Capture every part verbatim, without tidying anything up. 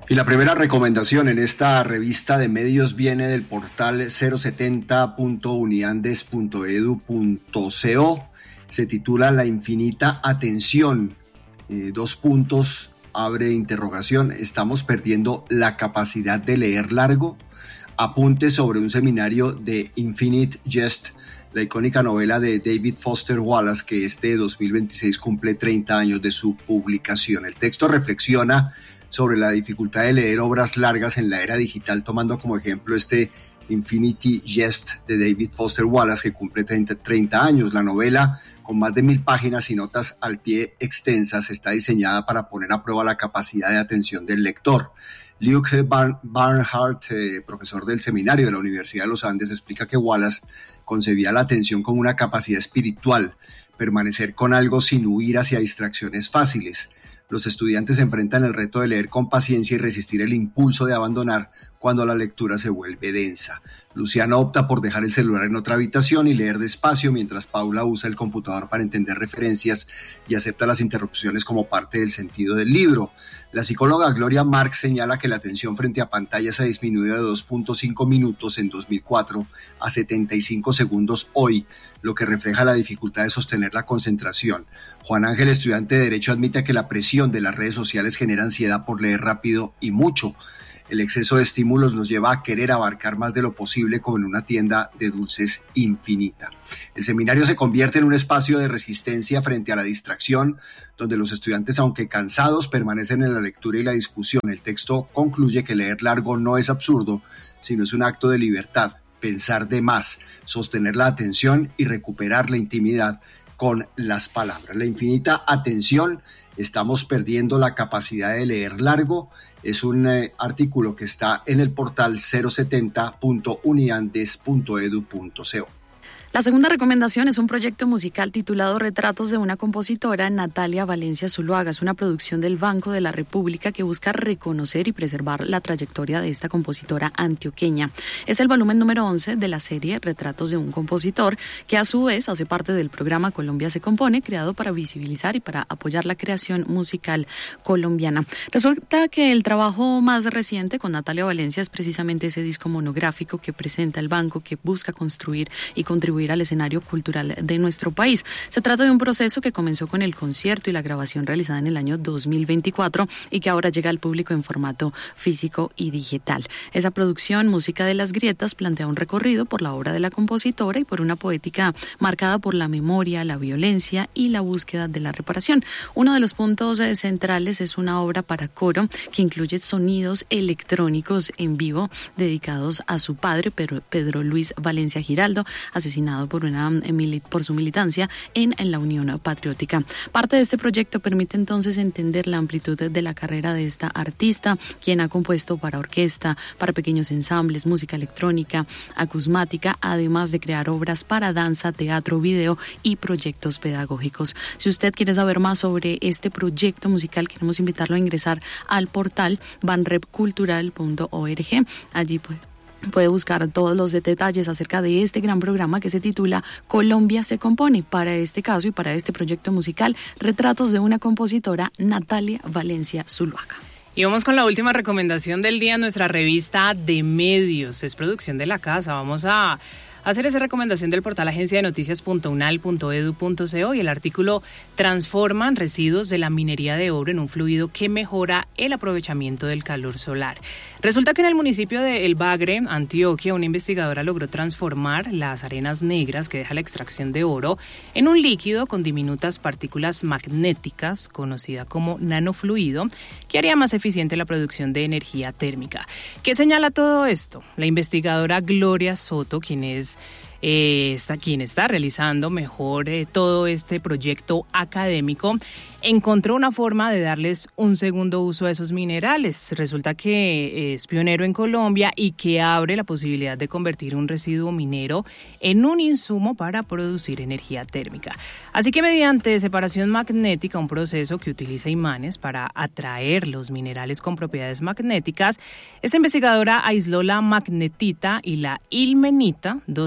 Y la primera recomendación en esta revista de medios viene del portal cero setenta punto uniandes punto edu punto co. Se titula La infinita atención. Eh, dos puntos, abre interrogación. ¿Estamos perdiendo la capacidad de leer largo? Apunte sobre un seminario de Infinite Jest, la icónica novela de David Foster Wallace, que este dos mil veintiséis cumple treinta años de su publicación. El texto reflexiona sobre la dificultad de leer obras largas en la era digital, tomando como ejemplo este Infinity Jest de David Foster Wallace, que cumple treinta años. La novela, con más de mil páginas y notas al pie extensas, está diseñada para poner a prueba la capacidad de atención del lector. Luke Bar- Barnhart, eh, profesor del seminario de la Universidad de los Andes, explica que Wallace concebía la atención como una capacidad espiritual, permanecer con algo sin huir hacia distracciones fáciles. Los estudiantes se enfrentan el reto de leer con paciencia y resistir el impulso de abandonar cuando la lectura se vuelve densa. Luciano opta por dejar el celular en otra habitación y leer despacio, mientras Paula usa el computador para entender referencias y acepta las interrupciones como parte del sentido del libro. La psicóloga Gloria Marx señala que la atención frente a pantallas ha disminuido de dos punto cinco minutos en dos mil cuatro a setenta y cinco segundos hoy, lo que refleja la dificultad de sostener la concentración. Juan Ángel, estudiante de Derecho, admite que la presión de las redes sociales genera ansiedad por leer rápido y mucho. El exceso de estímulos nos lleva a querer abarcar más de lo posible, como en una tienda de dulces infinita. El seminario se convierte en un espacio de resistencia frente a la distracción, donde los estudiantes, aunque cansados, permanecen en la lectura y la discusión. El texto concluye que leer largo no es absurdo, sino es un acto de libertad, pensar de más, sostener la atención y recuperar la intimidad con las palabras. La infinita atención. Estamos perdiendo la capacidad de leer largo. Es un eh, artículo que está en el portal cero setenta punto uniandes punto edu punto co. La segunda recomendación es un proyecto musical titulado Retratos de una compositora, Natalia Valencia Zuluaga. Es una producción del Banco de la República que busca reconocer y preservar la trayectoria de esta compositora antioqueña. Es el volumen número once de la serie Retratos de un compositor, que a su vez hace parte del programa Colombia se compone, creado para visibilizar y para apoyar la creación musical colombiana. Resulta que el trabajo más reciente con Natalia Valencia es precisamente ese disco monográfico que presenta el banco, que busca construir y contribuir al escenario cultural de nuestro país. Se trata de un proceso que comenzó con el concierto y la grabación realizada en el año dos mil veinticuatro y que ahora llega al público en formato físico y digital. Esa producción, Música de las Grietas, plantea un recorrido por la obra de la compositora y por una poética marcada por la memoria, la violencia y la búsqueda de la reparación. Uno de los puntos centrales es una obra para coro que incluye sonidos electrónicos en vivo dedicados a su padre, Pedro, Pedro Luis Valencia Giraldo, asesinado por una por su militancia en, en la Unión Patriótica. Parte de este proyecto permite entonces entender la amplitud de la carrera de esta artista, quien ha compuesto para orquesta, para pequeños ensambles, música electrónica, acusmática, además de crear obras para danza, teatro, video y proyectos pedagógicos. Si usted quiere saber más sobre este proyecto musical, queremos invitarlo a ingresar al portal banrep cultural punto org. Allí puede Puede buscar todos los detalles acerca de este gran programa que se titula Colombia se compone. Para este caso y para este proyecto musical, Retratos de una compositora, Natalia Valencia Zuluaga. Y vamos con la última recomendación del día, nuestra revista de medios. Es producción de la casa. Vamos a hacer esa recomendación del portal agencia de noticias punto unal punto edu punto co, y el artículo Transforman residuos de la minería de oro en un fluido que mejora el aprovechamiento del calor solar. Resulta que en el municipio de El Bagre, Antioquia, una investigadora logró transformar las arenas negras que deja la extracción de oro en un líquido con diminutas partículas magnéticas, conocida como nanofluido, que haría más eficiente la producción de energía térmica. ¿Qué señala todo esto? La investigadora Gloria Soto, quien es Eh, está, quien está realizando mejor eh, todo este proyecto académico, encontró una forma de darles un segundo uso a esos minerales. Resulta que es pionero en Colombia y que abre la posibilidad de convertir un residuo minero en un insumo para producir energía térmica. Así que mediante separación magnética, un proceso que utiliza imanes para atraer los minerales con propiedades magnéticas, esta investigadora aisló la magnetita y la ilmenita, dos minerales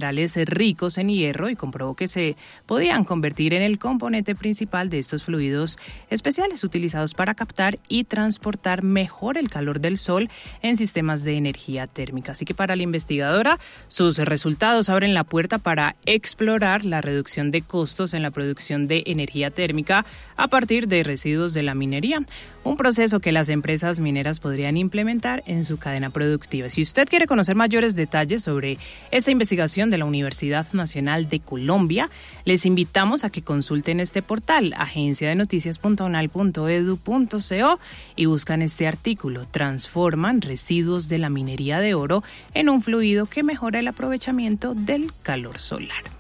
minerales ricos en hierro y comprobó que se podían convertir en el componente principal de estos fluidos especiales utilizados para captar y transportar mejor el calor del sol en sistemas de energía térmica. Así que para la investigadora, sus resultados abren la puerta para explorar la reducción de costos en la producción de energía térmica a partir de residuos de la minería, un proceso que las empresas mineras podrían implementar en su cadena productiva. Si usted quiere conocer mayores detalles sobre esta investigación de la Universidad Nacional de Colombia, les invitamos a que consulten este portal, agencia de noticias punto unal punto edu punto co, y buscan este artículo: transforman residuos de la minería de oro en un fluido que mejora el aprovechamiento del calor solar.